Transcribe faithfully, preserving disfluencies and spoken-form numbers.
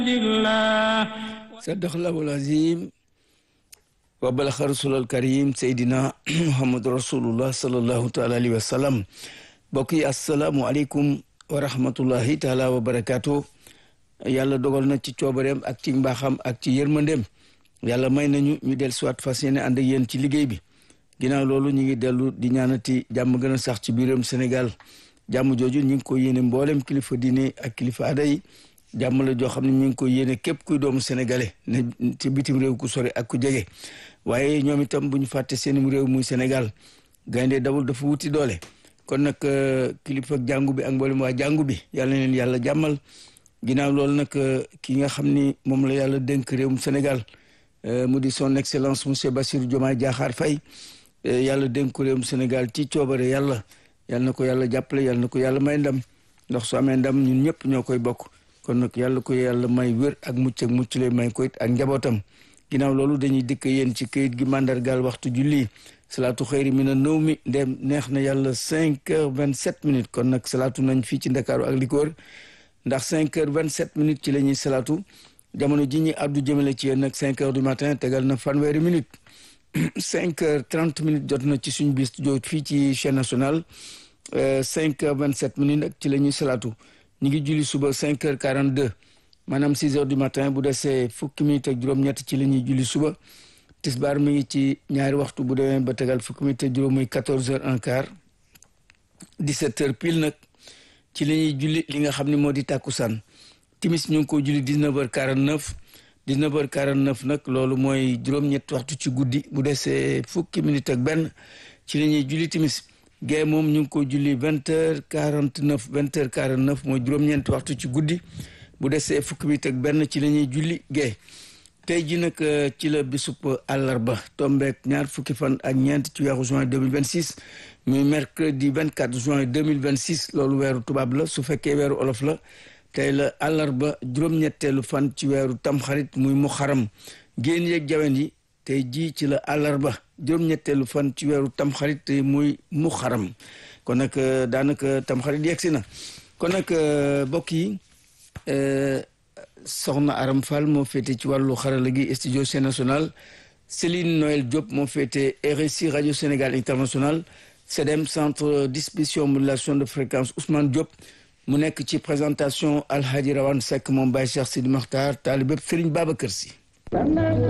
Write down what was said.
sadaqallahul azim wa balaxa rasulul karim seydina muhammad rasulullah sallallahu taala alayhi wa sallam. mbokk yi asalaamu aleykum wa rahmatullahi taala wa barakaatu. yàlla dogal na ci coobareem ak ci mbaaxam ak ci yërmandeem yàlla may nañu ñu del siwaat fas yéene ànd ak yéen ci liggéey bi. ginnaaw loolu ñu ngi dellu di ñaanati jàmm gën a sax ci biiram Sénégal. jàmm jooju ñu ngi ko yéene mboolem kilifa diine ak kilifa aada yi. jàmm la joo xam ne ñu ngi ko yéene képp kuy doomu sénégalais ne ci bitim réew ku sori ak ku jege. waaye ñoom itam bu ñu fàtte seenum réew muy Sénégal gaynde dawul dafa wuti doole. kon nag kilifa jàngu bi ak mboolem waa jàngu bi yàlla na leen yàlla jàmmal. ginnaaw loolu nag ki nga xam ni moom la yàlla dénk réewum Sénégal mu di son excellence monsieur Bassirou Diomaye Diakhar Faye yàlla dénk ko réewum Sénégal ci coobare yàlla yàlla na ko yàlla jàppale yàlla na ko yàlla may ndam ndax su amee ndam ñun ñëpp ñoo koy bokk. kon nag yàlla ko yàlla may wér ak mucc ak mucc lay may ko it ak njabootam. ginnaaw loolu dañuy dikk yéen ci këyit gi mandargaal waxtu julli salaatu xëyri mi na nëw mi ndem neex na yàlla cinq heures vingt sept minutes kon nag salaatu nañ fii ci Ndakaaru ak li ko wër ndax cinq heures vingt sept minutes ci la ñuy salaatu jamono ji ñi addu jëmale ci yéen nag cinq heures du matin tegal na fanweeri minutes cinq heures trente minutes jot na ci suñu bis studio fii ci chaîne nationale cinq heures vingt sept minutes nag ci la ñuy salaatu ñu ngi julli suba cinq heures quarante deux maanaam six heures du matin bu desee fukki minutes ak juróom-ñett ci la ñuy julli suba tisbaar mi ngi ci ñaari waxtu bu demee ba tegal fukki minutes ak juróom muy quatorze heures un quart dix-sept heures pile nag ci la ñuy julli li nga xam ne moo di tàkkusaan timis ñu ngi ko julli dix-neuf heures quarante-neuf dix-neuf heures quarante-neuf nag loolu mooy juróom-ñett waxtu ci guddi bu desee fukki minutes ak benn ci la ñuy julli timis gée moom ñu ngi ko julli vingt heures quarante-neuf vingt heures quarante-neuf mooy juróom-ñeenti waxtu ci guddi bu desee fukki minutes ak benn ci la ñuy julli gée tey ji nag ci la bisub àllarba tombeek ñaar fukki fan ak ñeent ci weeru juin deux mille vingt-six muy mercredi vingt-quatre juin deux mille vingt-six loolu weeru tubaab la su fekkee weeru olof la tey la àllarba juróom-ñetteelu fan ci weeru tamxarit muy muxaram génn yeeg jawen yi tey jii ci la àllarba juróom-ñetteelu fan ci weeru tamxarit muy muxaram kon nag daanaka tamxarit yegsi na kon nag mbokk yi soxna Aram Fall moo féete ci wàllu xarala gi studio Sen National Céline Noël Diop moo féete R S I radio Sénégal international C D M centre distribution modulation de fréquence Ousmane Diop mu nekk ci présentation Alhaji Rawane Seck moom Baye Cheikh Sidi Makhtar taalibeb Serigne Babacar Sy